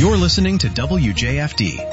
You're listening to WJFD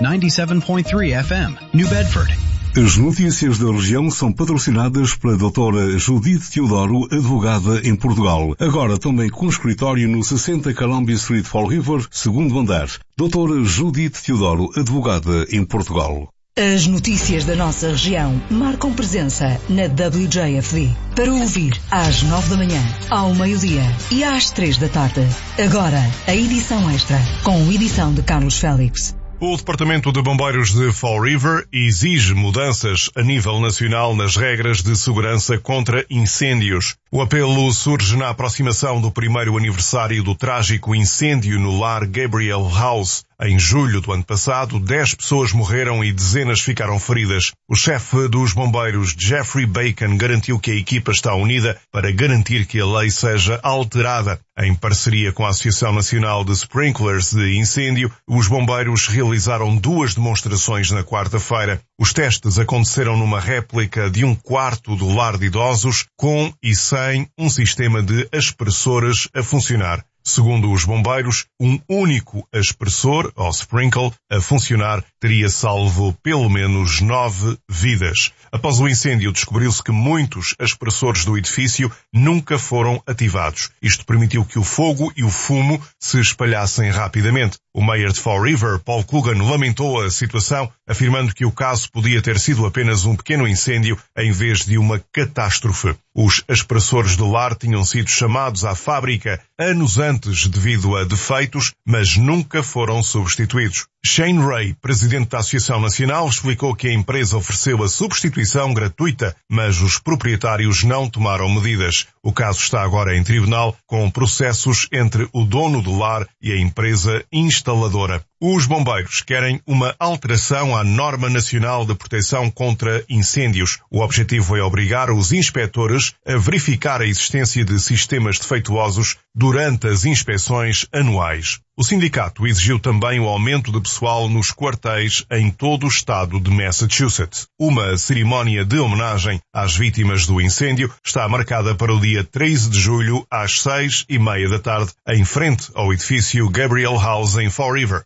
97.3 FM, New Bedford. As notícias da região são patrocinadas pela doutora Judith Teodoro, advogada em Portugal. Agora também com escritório no 60 Columbia Street, Fall River, segundo andar. Doutora Judith Teodoro, advogada em Portugal. As notícias da nossa região marcam presença na WJFD. Para ouvir às 9 da manhã, ao meio-dia e às 3 da tarde. Agora, a edição extra, com edição de Carlos Félix. O Departamento de Bombeiros de Fall River exige mudanças a nível nacional nas regras de segurança contra incêndios. O apelo surge na aproximação do primeiro aniversário do trágico incêndio no lar Gabriel House. Em julho do ano passado, 10 pessoas morreram e dezenas ficaram feridas. O chefe dos bombeiros, Jeffrey Bacon, garantiu que a equipa está unida para garantir que a lei seja alterada. Em parceria com a Associação Nacional de Sprinklers de Incêndio, os bombeiros realizaram 2 demonstrações na quarta-feira. Os testes aconteceram numa réplica de um quarto do lar de idosos, com e sem um sistema de aspersores a funcionar. Segundo os bombeiros, um único aspersor, ou sprinkle, a funcionar teria salvo pelo menos 9 vidas. Após o incêndio, descobriu-se que muitos aspersores do edifício nunca foram ativados. Isto permitiu que o fogo e o fumo se espalhassem rapidamente. O mayor de Fall River, Paul Coogan, lamentou a situação, afirmando que o caso podia ter sido apenas um pequeno incêndio em vez de uma catástrofe. Os aspersores do lar tinham sido chamados à fábrica anos antes devido a defeitos, mas nunca foram substituídos. Shane Ray, presidente da Associação Nacional, explicou que a empresa ofereceu a substituição gratuita, mas os proprietários não tomaram medidas. O caso está agora em tribunal, com processos entre o dono do lar e a empresa instaladora. Os bombeiros querem uma alteração à Norma Nacional de Proteção contra Incêndios. O objetivo é obrigar os inspetores a verificar a existência de sistemas defeituosos durante as inspeções anuais. O sindicato exigiu também o aumento de pessoal nos quartéis em todo o estado de Massachusetts. Uma cerimónia de homenagem às vítimas do incêndio está marcada para o dia 13 de julho às 6:30 da tarde, em frente ao edifício Gabriel House em Fall River.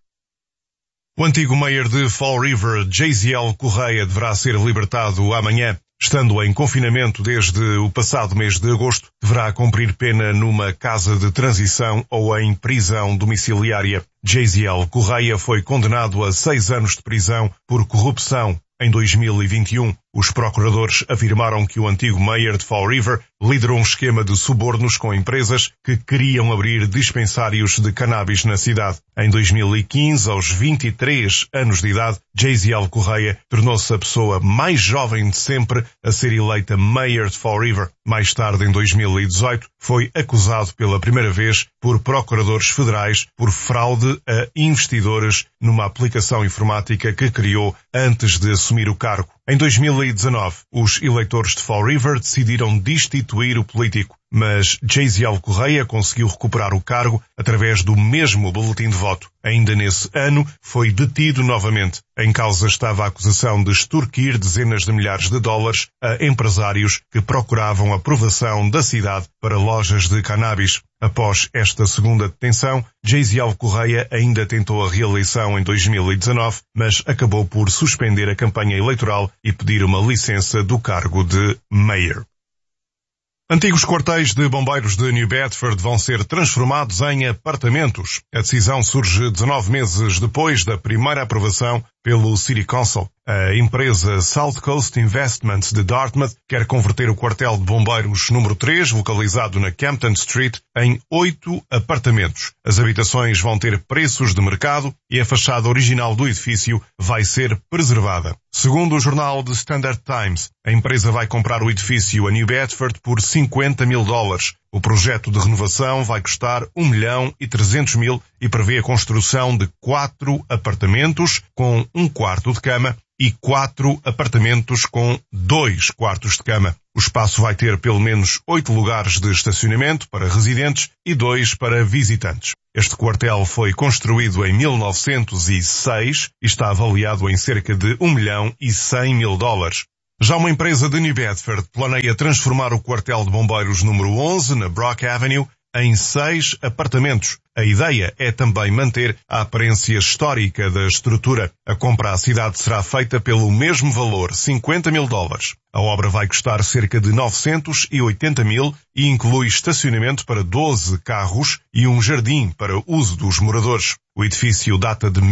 O antigo mayor de Fall River, Jaziel Correia, deverá ser libertado amanhã. Estando em confinamento desde o passado mês de agosto, deverá cumprir pena numa casa de transição ou em prisão domiciliária. Jaziel Correia foi condenado a 6 anos de prisão por corrupção em 2021. Os procuradores afirmaram que o antigo mayor de Fall River liderou um esquema de subornos com empresas que queriam abrir dispensários de cannabis na cidade. Em 2015, aos 23 anos de idade, Jaziel Correia tornou-se a pessoa mais jovem de sempre a ser eleita mayor de Fall River. Mais tarde, em 2018, foi acusado pela primeira vez por procuradores federais por fraude a investidores numa aplicação informática que criou antes de assumir o cargo. Em 2019, os eleitores de Fall River decidiram destituir o político, mas Jaziel Correia conseguiu recuperar o cargo através do mesmo boletim de voto. Ainda nesse ano, foi detido novamente. Em causa estava a acusação de extorquir dezenas de milhares de dólares a empresários que procuravam a aprovação da cidade para lojas de cannabis. Após esta segunda detenção, Jaziel Correia ainda tentou a reeleição em 2019, mas acabou por suspender a campanha eleitoral e pedir uma licença do cargo de mayor. Antigos quartéis de bombeiros de New Bedford vão ser transformados em apartamentos. A decisão surge 19 meses depois da primeira aprovação pelo City Council. A empresa South Coast Investments de Dartmouth quer converter o quartel de bombeiros número 3, localizado na Campton Street, em 8 apartamentos. As habitações vão ter preços de mercado e a fachada original do edifício vai ser preservada. Segundo o jornal The Standard Times, a empresa vai comprar o edifício a New Bedford por $50 mil. O projeto de renovação vai custar $1.300.000 e prevê a construção de 4 apartamentos com 1 quarto de cama e 4 apartamentos com 2 quartos de cama. O espaço vai ter pelo menos 8 lugares de estacionamento para residentes e 2 para visitantes. Este quartel foi construído em 1906 e está avaliado em cerca de $1.100.000. Já uma empresa de New Bedford planeia transformar o quartel de bombeiros número 11, na Brock Avenue, em 6 apartamentos. A ideia é também manter a aparência histórica da estrutura. A compra à cidade será feita pelo mesmo valor, $50 mil. A obra vai custar cerca de 980 mil e inclui estacionamento para 12 carros e um jardim para uso dos moradores. O edifício data de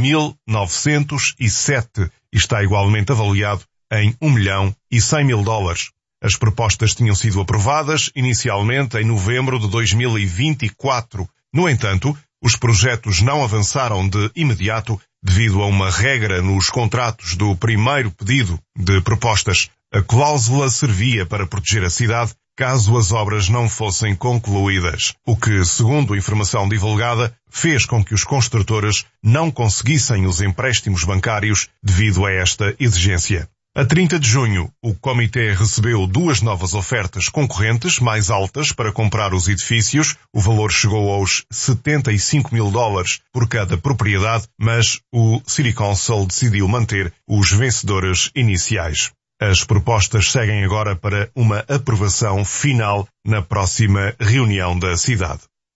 1907 e está igualmente avaliado em $1.100 mil. As propostas tinham sido aprovadas inicialmente em novembro de 2024. No entanto, os projetos não avançaram de imediato devido a uma regra nos contratos do primeiro pedido de propostas. A cláusula servia para proteger a cidade caso as obras não fossem concluídas, o que, segundo a informação divulgada, fez com que os construtores não conseguissem os empréstimos bancários devido a esta exigência. A 30 de junho, o comitê recebeu 2 novas ofertas concorrentes mais altas para comprar os edifícios. O valor chegou aos $75 mil por cada propriedade, mas o City Council decidiu manter os vencedores iniciais. As propostas seguem agora para uma aprovação final na próxima reunião da cidade.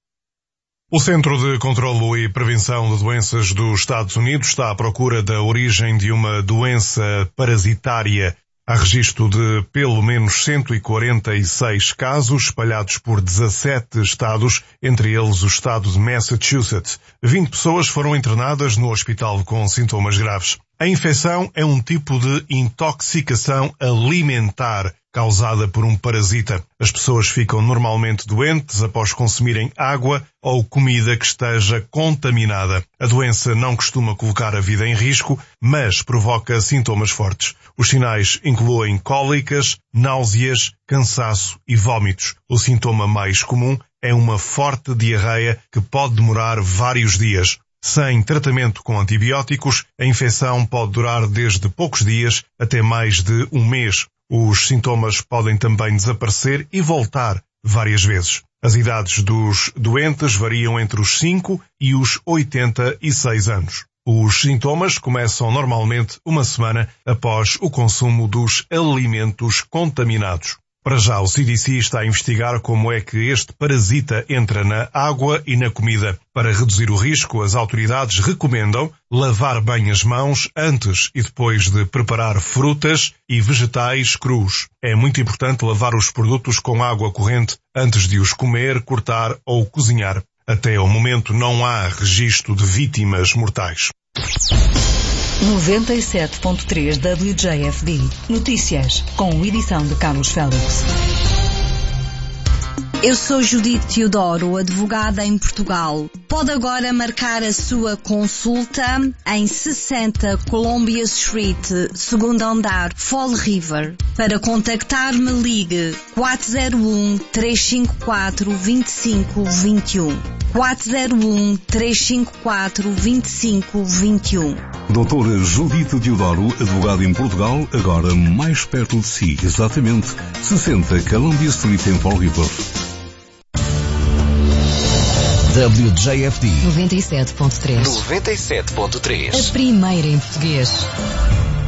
O Centro de Controlo e Prevenção de Doenças dos Estados Unidos está à procura da origem de uma doença parasitária. Há registro de pelo menos 146 casos espalhados por 17 estados, entre eles o estado de Massachusetts. 20 pessoas foram internadas no hospital com sintomas graves. A infecção é um tipo de intoxicação alimentar causada por um parasita. As pessoas ficam normalmente doentes após consumirem água ou comida que esteja contaminada. A doença não costuma colocar a vida em risco, mas provoca sintomas fortes. Os sinais incluem cólicas, náuseas, cansaço e vômitos. O sintoma mais comum é uma forte diarreia que pode demorar vários dias. Sem tratamento com antibióticos, a infecção pode durar desde poucos dias até mais de um mês. Os sintomas podem também desaparecer e voltar várias vezes. As idades dos doentes variam entre os 5 e os 86 anos. Os sintomas começam normalmente uma semana após o consumo dos alimentos contaminados. Para já, o CDC está a investigar como é que este parasita entra na água e na comida. Para reduzir o risco, as autoridades recomendam lavar bem as mãos antes e depois de preparar frutas e vegetais crus. É muito importante lavar os produtos com água corrente antes de os comer, cortar ou cozinhar. Até ao momento não há registro de vítimas mortais. 97.3 WJFD. Notícias, com edição de Carlos Félix. Eu sou Judite Teodoro, advogada em Portugal. Pode agora marcar a sua consulta em 60 Columbia Street, segundo andar, Fall River. Para contactar-me, ligue 401-354-2521. 401-354-2521. Doutora Judite Teodoro, advogada em Portugal, agora mais perto de si, exatamente 60 Columbia Street em Fall River. WJFD 97.3. 97.3. A primeira em português.